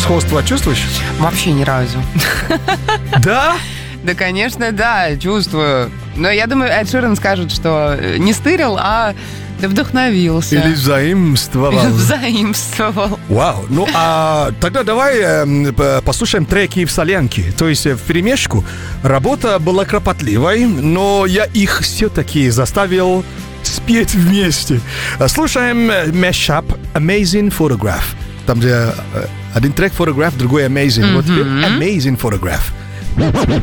Сходство чувствуешь? Вообще ни разу. Да? Да, конечно, да, чувствую. Но я думаю, Эд Ширан скажет, что не стырил, а вдохновился. Или заимствовал. Заимствовал. Вау. Ну, а тогда давай послушаем треки в солянке. То есть вперемешку. Работа была кропотливой, но я их все-таки заставил спеть вместе. Слушаем Mashup Amazing Photograph. Там, где один трек Photograph, другой Amazing. Вот теперь Amazing Photograph.